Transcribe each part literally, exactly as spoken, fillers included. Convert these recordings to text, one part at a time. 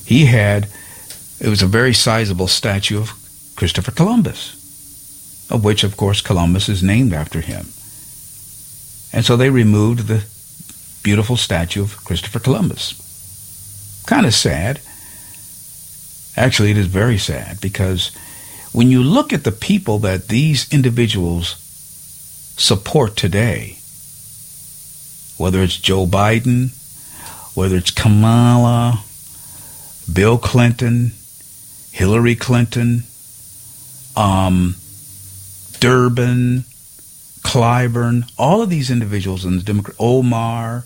he had, it was a very sizable statue of Christopher Columbus, of which, of course, Columbus is named after him. And so they removed the beautiful statue of Christopher Columbus. Kind of sad. Actually, it is very sad, because when you look at the people that these individuals support today, whether it's Joe Biden, whether it's Kamala, Bill Clinton, Hillary Clinton, um, Durbin, Clyburn, all of these individuals in the Democrat, Omar,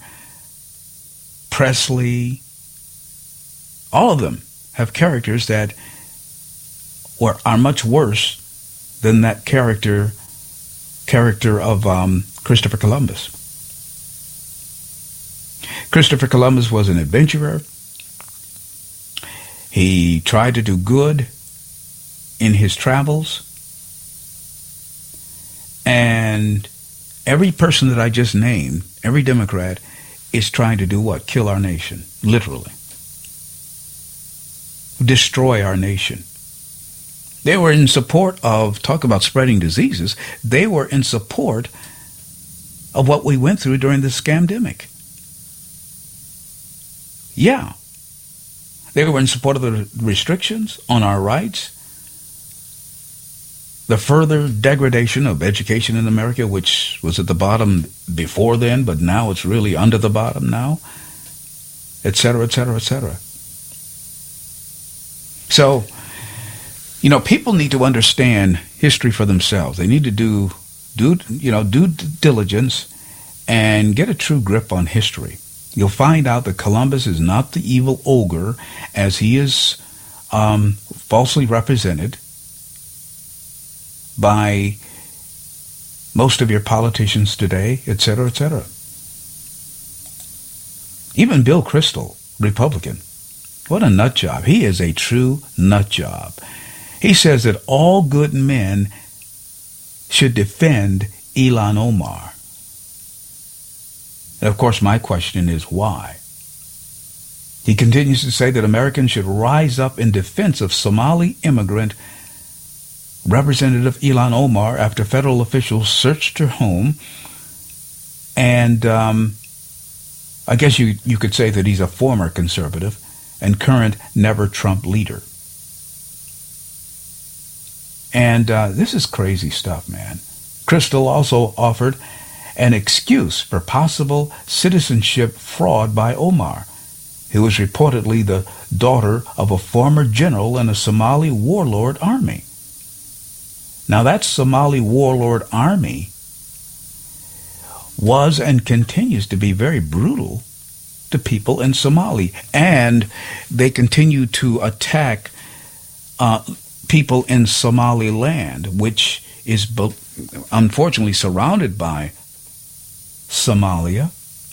Presley, all of them have characters that were, are much worse than that character character of um, Christopher Columbus. Christopher Columbus was an adventurer. He tried to do good in his travels. And every person that I just named, every Democrat, is trying to do what? Kill our nation, literally. Destroy our nation. They were in support of, talk about spreading diseases, they were in support of what we went through during the scamdemic. Yeah. They were in support of the restrictions on our rights, the further degradation of education in America, which was at the bottom before then, but now it's really under the bottom now, et cetera, et cetera, et cetera. So, you know, people need to understand history for themselves. They need to do, do you know, due diligence and get a true grip on history. You'll find out that Columbus is not the evil ogre as he is um, falsely represented by most of your politicians today, et cetera, et cetera. Even Bill Kristol, Republican, what a nut job. He is a true nut job. He says that all good men should defend Ilhan Omar. And of course, my question is why? He continues to say that Americans should rise up in defense of Somali immigrant Representative Ilhan Omar after federal officials searched her home. And um, I guess you, you could say that he's a former conservative and current never-Trump leader. And uh, this is crazy stuff, man. Kristol also offered an excuse for possible citizenship fraud by Omar, who was reportedly the daughter of a former general in a Somali warlord army. Now, that Somali warlord army was and continues to be very brutal to people in Somali, and they continue to attack uh, people in Somaliland, which is bo- unfortunately surrounded by Somalia,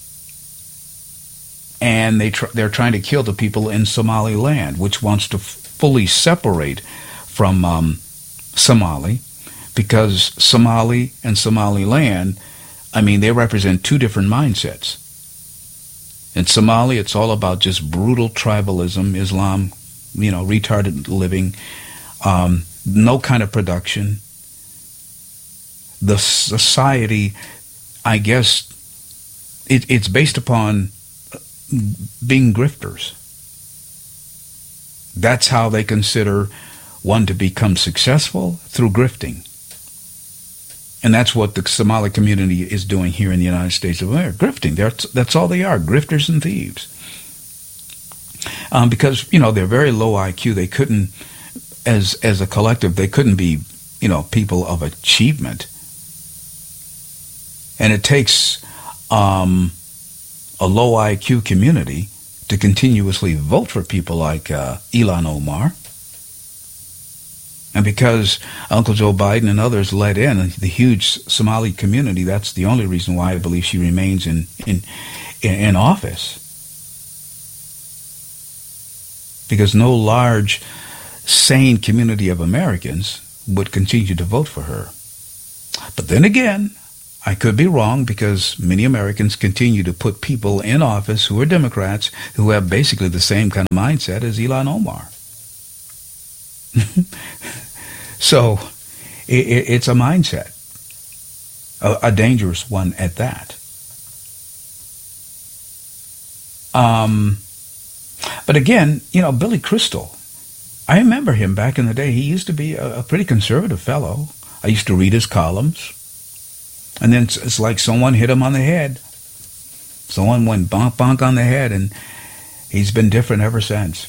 and they tr- they're trying to kill the people in Somaliland, which wants to f- fully separate from um, Somali, because Somali and Somaliland, I mean, they represent two different mindsets. In Somali, it's all about just brutal tribalism, Islam, you know, retarded living, um, no kind of production. The society, I guess, it, it's based upon being grifters. That's how they consider one to become successful, through grifting. And that's what the Somali community is doing here in the United States of America, grifting. They're, that's all they are, grifters and thieves. Um, because, you know, they're very low I Q. They couldn't, as as a collective, they couldn't be, you know, people of achievement. And it takes um, a low I Q community to continuously vote for people like uh, Ilhan Omar. And because Uncle Joe Biden and others let in the huge Somali community, that's the only reason why I believe she remains in in in office. Because no large, sane community of Americans would continue to vote for her. But then again, I could be wrong because many Americans continue to put people in office who are Democrats who have basically the same kind of mindset as Ilhan Omar. So it, it, it's a mindset, a, a dangerous one at that. Um, but again, you know, Billy Crystal, I remember him back in the day. He used to be a, a pretty conservative fellow. I used to read his columns. And then it's, it's like someone hit him on the head. Someone went bonk, bonk on the head, and he's been different ever since.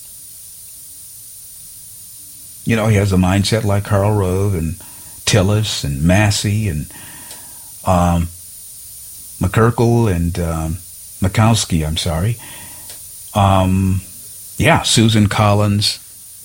You know, he has a mindset like Karl Rove and Tillis and Massey and um, McCurkle and um, Murkowski, I'm sorry. Um, yeah, Susan Collins.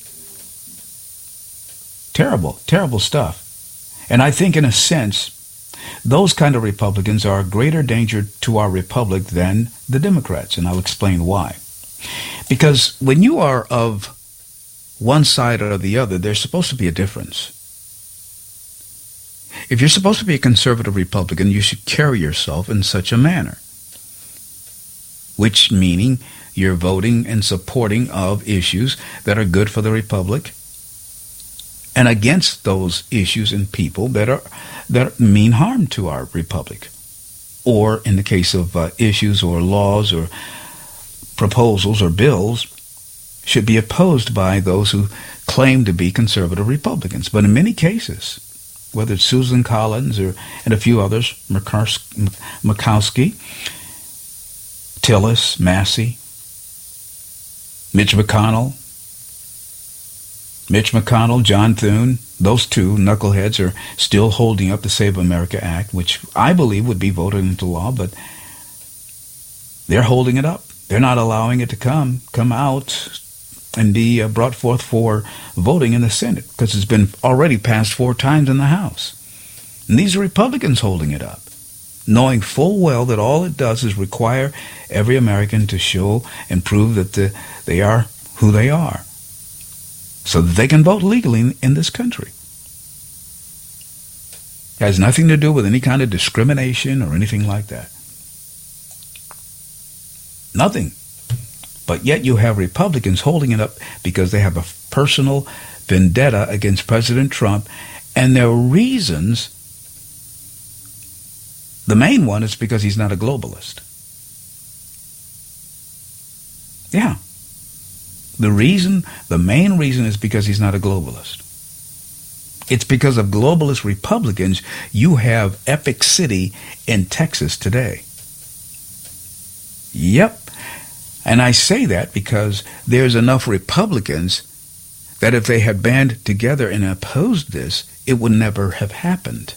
Terrible, terrible stuff. And I think in a sense, those kind of Republicans are a greater danger to our republic than the Democrats, and I'll explain why. Because when you are of one side or the other, there's supposed to be a difference. If you're supposed to be a conservative Republican, you should carry yourself in such a manner, which meaning you're voting and supporting of issues that are good for the republic and against those issues and people that are that mean harm to our republic, or in the case of uh, issues or laws or proposals or bills, should be opposed by those who claim to be conservative Republicans. But in many cases, whether it's Susan Collins or and a few others, Murkowski, Tillis, Massey, Mitch McConnell, Mitch McConnell, John Thune, those two knuckleheads are still holding up the Save America Act, which I believe would be voted into law, but they're holding it up. They're not allowing it to come come out and be uh, brought forth for voting in the Senate because it's been already passed four times in the House. And these are Republicans holding it up, knowing full well that all it does is require every American to show and prove that the, they are who they are, so that they can vote legally in, in this country. It has nothing to do with any kind of discrimination or anything like that. Nothing. But yet you have Republicans holding it up because they have a personal vendetta against President Trump, and their reasons, the main one is because he's not a globalist. Yeah. The reason, the main reason is because he's not a globalist. It's because of globalist Republicans you have Epic City in Texas today. Yep. And I say that because there's enough Republicans that if they had band together and opposed this, it would never have happened.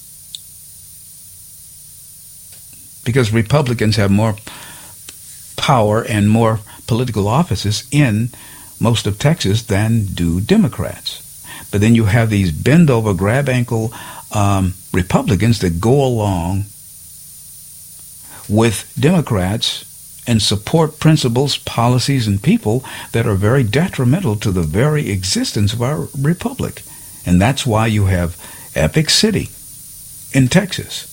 Because Republicans have more power and more political offices in most of Texas than do Democrats. But then you have these bend-over, grab-ankle um, Republicans that go along with Democrats and support principles, policies, and people that are very detrimental to the very existence of our republic. And that's why you have Epic City in Texas.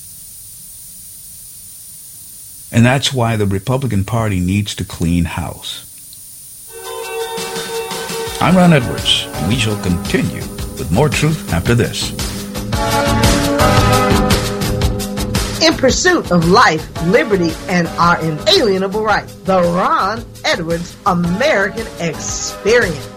And that's why the Republican Party needs to clean house. I'm Ron Edwards. We shall continue with more truth after this. In pursuit of life, liberty, and our inalienable rights, the Ron Edwards American Experience.